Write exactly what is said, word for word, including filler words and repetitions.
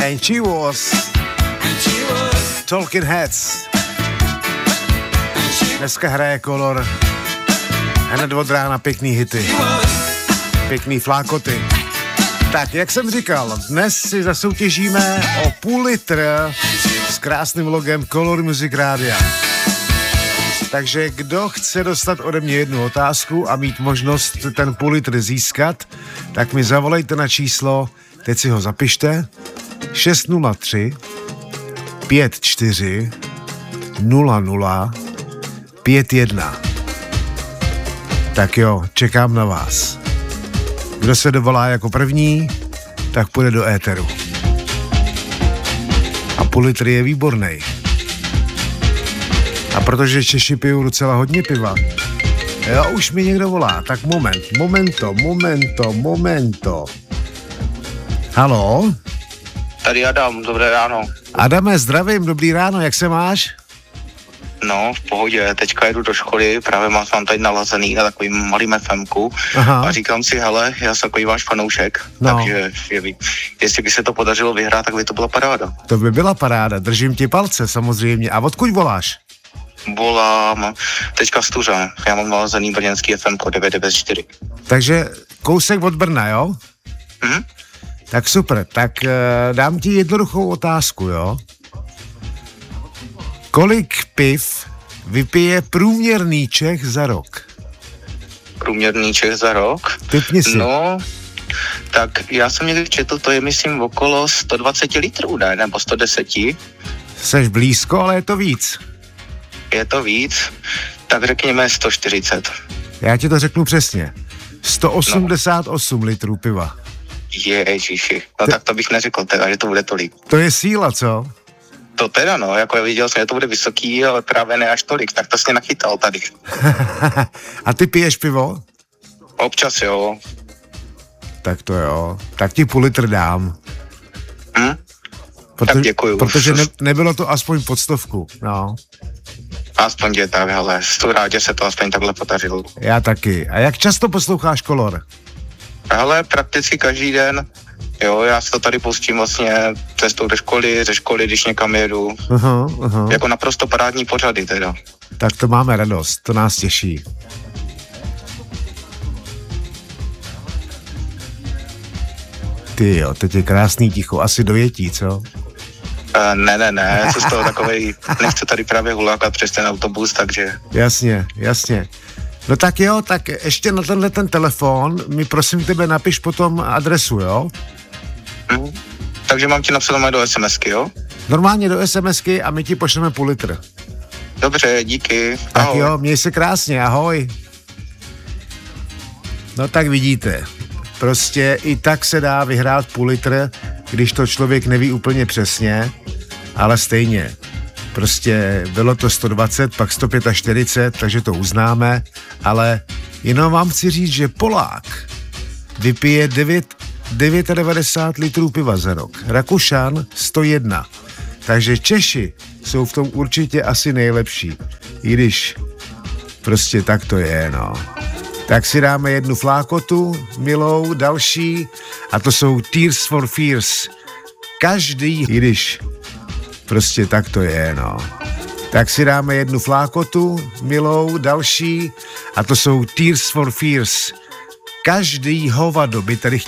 And she was Talking Heads. Dneska hraje Color. Hned od rána pěkný hity. Pěkný flákoty. Tak, jak jsem říkal, dnes si zasoutěžíme o půl litr s krásným logem Color Music Rádia. Takže kdo chce dostat ode mě jednu otázku a mít možnost ten půl litr získat, tak mi zavolejte na číslo, teď si ho zapište, šest nula tři pět čtyři nula nula pět jedna. Tak jo, čekám na vás. Kdo se dovolá jako první, tak půjde do éteru. A půl litr je výbornej. A protože Češi pijou docela hodně piva, jo, už mi někdo volá, tak moment, momento, momento, momento. Haló? Tady Adam, dobré ráno. Adame, zdravím, dobrý ráno, jak se máš? No, v pohodě, teďka jedu do školy, právě mám tam tady nalazený na takovým malým efemku a říkám si, hele, já jsem takový váš fanoušek, no. Takže je, jestli by se to podařilo vyhrát, tak by to byla paráda. To by byla paráda, držím ti palce samozřejmě. A odkud voláš? Volám teďka z Tuře, já mám nalazený brněnský ef em devět devět čtyři. Takže kousek od Brna, jo? Mhm. Tak super, tak uh, dám ti jednoduchou otázku, jo? Kolik piv vypije průměrný Čech za rok? Průměrný Čech za rok? Typni si. No, tak já jsem někdy četl, to je myslím okolo sto dvacet litrů, ne? Nebo sto deset. Seš blízko, ale je to víc. Je to víc, tak řekněme sto čtyřicet. Já ti to řeknu přesně. sto osmdesát osm no. litrů piva. Ježiši, no Te... tak to bych neřekl teda, že to bude tolik. To je síla, co? To teda no, jako viděl jsem, že to bude vysoký, ale právě ne až tolik, tak to jsi mě nachytal tady. A ty piješ pivo? Občas jo. Tak to jo, tak ti půl litr dám. Hm? Proto, tak děkuju. Protože ne, nebylo to aspoň pod stovku, no. Aspoň je tak, ale jsem rád, že se to aspoň takhle podařilo. Já taky. A jak často posloucháš Color? Ale prakticky každý den. Jo, já si to tady pustím vlastně cestou do školy, ze školy, když někam jedu. Aha, aha. Jako naprosto parádní pořady teda. Tak to máme radost, to nás těší. Ty jo, teď je krásný ticho, asi dojetí, co? Uh, ne, ne, ne, co z toho takovej, nechci tady právě hulákat přes ten autobus, takže... Jasně, jasně. No tak jo, tak ještě na tenhle ten telefon mi prosím tebe napiš potom adresu, jo? Hmm. Takže mám ti napsat do SMSky, jo? Normálně do SMSky a my ti pošleme půl litr. Dobře, díky. Tak ahoj. jo, měj se krásně, ahoj. No tak vidíte, prostě i tak se dá vyhrát půl litr, když to člověk neví úplně přesně, ale stejně. Prostě bylo to sto dvacet, pak sto čtyřicet pět, takže to uznáme, ale jenom vám chci říct, že Polák vypije devadesát devět litrů piva za rok, Rakušan sto jedna, takže Češi jsou v tom určitě asi nejlepší, i když prostě tak to je, no. Tak si dáme jednu flákotu, milou, další, a to jsou Tears for Fears. Každý, i když prostě tak to je, no. Tak si dáme jednu flákotu, milou, další, a to jsou Tears for Fears. Každý hovado by tady